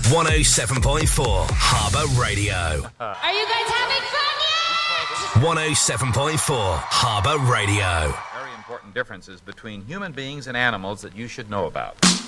107.4 Harbour Radio. Are you guys having fun yet? 107.4 Harbour Radio. Very important differences between human beings and animals that you should know about.